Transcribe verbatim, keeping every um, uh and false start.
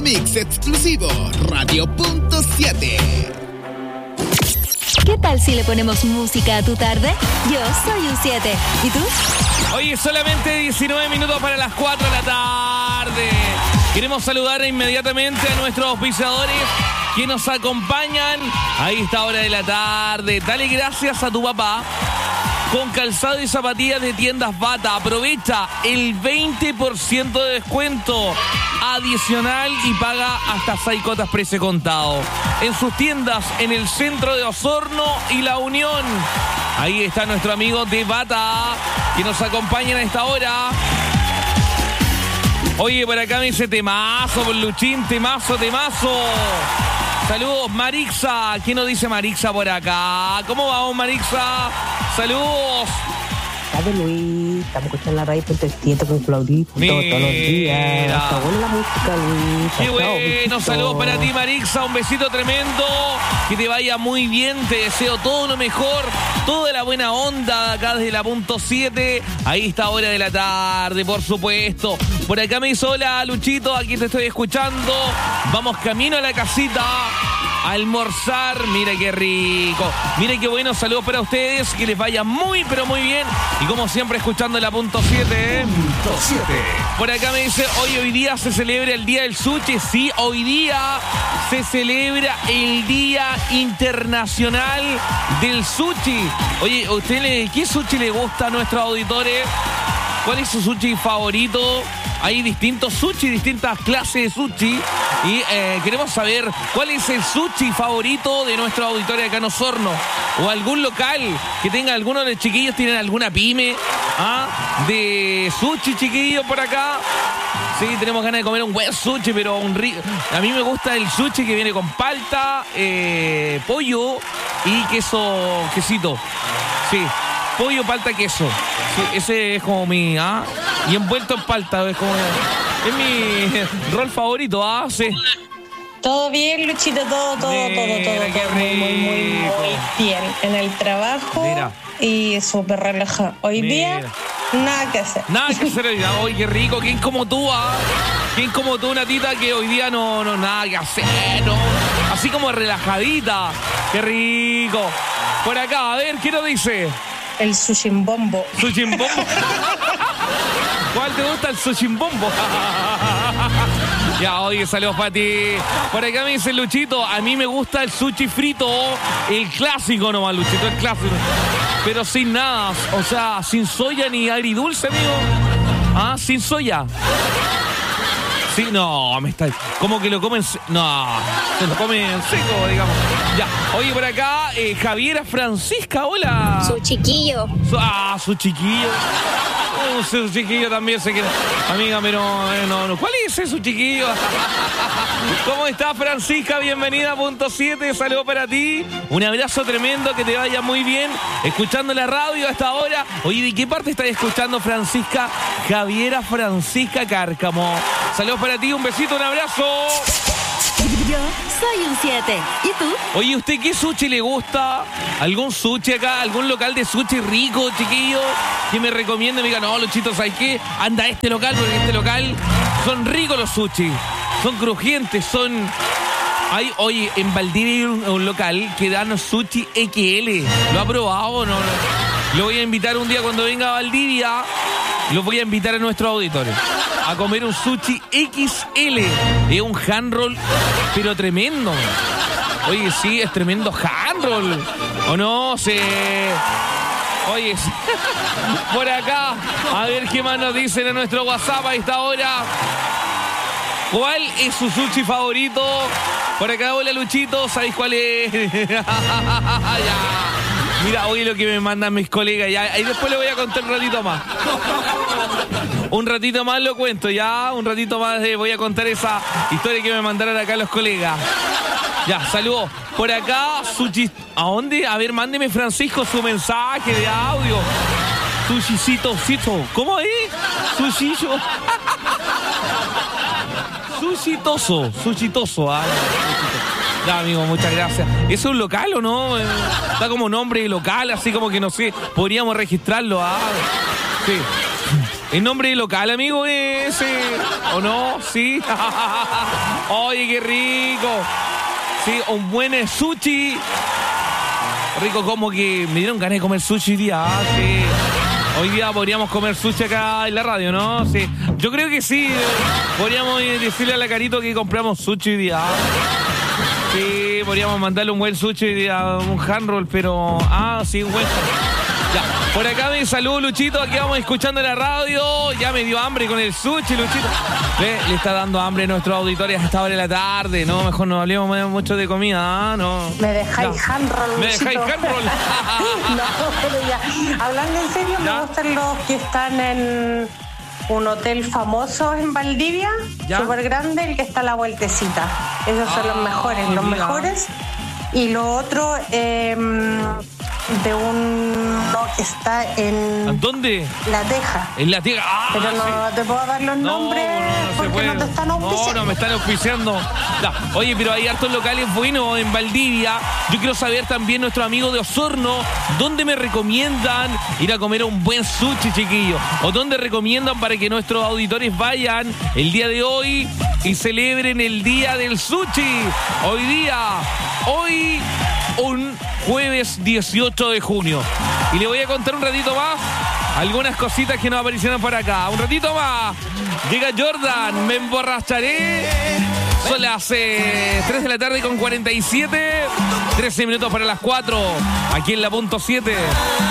mix exclusivo Radio punto siete. ¿Qué tal si le ponemos música a tu tarde? Yo soy un siete. ¿Y tú? Oye, solamente diecinueve minutos para las cuatro de la tarde. Queremos saludar inmediatamente a nuestros auspiciadores que nos acompañan a esta hora de la tarde. Dale gracias a tu papá. Con calzado y zapatillas de tiendas Bata, aprovecha el veinte por ciento de descuento adicional y paga hasta seis cotas precio contado. En sus tiendas en el centro de Osorno y La Unión. Ahí está nuestro amigo de Bata que nos acompañan a esta hora. Oye, por acá me dice temazo, por Luchín, temazo, temazo. Saludos, Marixa. ¿Quién nos dice Marixa por acá? ¿Cómo vamos, Marixa? Saludos. Sabe Luis, estamos escuchando la radio punto siete con Claudito todos los días. Está buena la música, Luis. Qué bueno, saludos para ti, Marixa, un besito tremendo. Que te vaya muy bien, te deseo todo lo mejor, toda la buena onda acá desde la punto siete. Ahí está hora de la tarde, por supuesto. Por acá me hizo hola, Luchito, aquí te estoy escuchando. Vamos camino a la casita. Almorzar, mira qué rico, mira qué bueno, saludos para ustedes, que les vaya muy pero muy bien y como siempre escuchando la punto siete, ¿eh? Punto siete. Por acá me dice, hoy hoy día se celebra el Día del Sushi, sí, hoy día se celebra el Día Internacional del Sushi. Oye, ¿a usted le, qué sushi le gusta a nuestros auditores? ¿Cuál es su sushi favorito? Hay distintos sushi, distintas clases de sushi. Y eh, queremos saber cuál es el sushi favorito de nuestro auditorio acá en Osorno. O algún local que tenga, algunos de los chiquillos tienen alguna pyme ¿ah? de sushi, chiquillos, por acá. Sí, tenemos ganas de comer un buen sushi, pero un rico. A mí me gusta el sushi que viene con palta, eh, pollo y queso, quesito. Sí, pollo, palta, queso. Sí, ese es como mi... ¿ah? Y envuelto en palta, es como... Es mi rol favorito, ¿ah? Sí. Todo bien, Luchito, todo, todo, Mira, todo, todo, qué todo muy, muy, muy, muy bien. En el trabajo Mira. y súper relajado. Hoy Mira. día, nada que hacer. Nada que hacer hoy día. Hoy qué rico. ¿Quién como tú, ah? ¿Quién como tú, Natita, que hoy día no, no, nada que hacer, no? Así como relajadita. Qué rico. Por acá, a ver, ¿qué nos dice? El sushimbombo. Sushimbombo. ¿Cuál te gusta el sushimbombo? Ya, oye, saludos para ti. Por acá me dice Luchito, a mí me gusta el sushi frito, el clásico nomás, Luchito, el clásico. Pero sin nada, o sea, sin soya ni agridulce, amigo. Ah, sin soya. Sí, no, me está... ¿Cómo que lo comen? No, se lo comen seco, digamos. Ya, oye, por acá, eh, Javiera Francisca, hola. Su chiquillo. Su, ah, su chiquillo. Oh, su chiquillo también se quiere. Amiga, pero no, no, no. ¿Cuál es ese su chiquillo? ¿Cómo estás, Francisca? Bienvenida a Punto siete. Saludos para ti. Un abrazo tremendo, que te vaya muy bien. Escuchando la radio hasta ahora. Oye, ¿de qué parte estás escuchando, Francisca? Javiera Francisca Cárcamo. Saludos para ti, un besito, un abrazo. Yo soy un siete. ¿Y tú? Oye, ¿usted qué sushi le gusta? ¿Algún sushi acá? ¿Algún local de sushi rico, chiquillo? Que me recomiende, me diga, no, Luchito, ¿sabes qué? Anda a este local, porque este local son ricos los sushi. Son crujientes, son... Hay, oye, en Valdivia hay un, un local que dan sushi equis ele. ¿Lo ha probado o no? Lo voy a invitar un día cuando venga a Valdivia. Lo voy a invitar a nuestros auditores a comer un sushi equis ele. Es un hand roll, pero tremendo. Oye, sí, es tremendo hand roll. ¿O no? Se... Oye, sí. Por acá, a ver qué más nos dicen en nuestro WhatsApp a esta hora. ¿Cuál es su sushi favorito? Por acá, hola Luchito, ¿sabéis cuál es? Ya. Mira, hoy lo que me mandan mis colegas, ya. Ahí después le voy a contar un ratito más. Un ratito más lo cuento, ya. Un ratito más eh, voy a contar esa historia que me mandaron acá los colegas. Ya, saludos. Por acá, sushi... ¿A dónde? A ver, mándeme, Francisco, su mensaje de audio. Sushicito, cito. ¿Cómo es? Sushillo. Sushitoso, sushitoso, ah. Ya, amigo, muchas gracias. ¿Es un local o no? Está como nombre local, así como que no sé. Podríamos registrarlo, ah. Sí. ¿El nombre local, amigo, ese? ¿O no? Sí. Oye, qué rico. Sí, un buen sushi. Rico, como que me dieron ganas de comer sushi hoy día. Ah, sí. Hoy día podríamos comer sushi acá en la radio, ¿no? Sí. Yo creo que sí. Podríamos decirle a la Carito que compramos sushi hoy día. Sí, podríamos mandarle un buen sushi hoy día, un hand roll, pero... Ah, sí, un buen... Ya, por acá me saludo Luchito, aquí vamos escuchando la radio. Ya me dio hambre con el sushi, Luchito. Le, le está dando hambre a nuestros auditores a esta hora de la tarde, ¿no? Mejor no hablemos mucho de comida, ¿ah? No. Me dejáis no. hand roll, Me dejáis hand roll. No, pero ya. Hablando en serio, ¿Ya? me gustan los que están en un hotel famoso en Valdivia, súper grande, el que está a la vueltecita. Esos son Ah, los mejores, los mira. mejores. Y lo otro, eh, de un no, que está en ¿Dónde? La Teja. En la tierra. Ah, Pero no sí. te puedo dar los No, nombres no, no se porque puede. no te están auspiciando. No, no me están auspiciando. Ya. Oye, pero hay hartos locales buenos en Valdivia. Yo quiero saber también, nuestro amigo de Osorno, ¿dónde me recomiendan ir a comer un buen sushi, chiquillo? ¿O dónde recomiendan para que nuestros auditores vayan el día de hoy y celebren el Día del Sushi? Hoy día, hoy, un jueves dieciocho de junio. Y le voy a contar un ratito más algunas cositas que nos aparecieron por acá. Un ratito más. Llega Jordan, me emborracharé. Son las eh, tres de la tarde con cuarenta y siete. trece minutos para las cuatro. Aquí en la punto siete.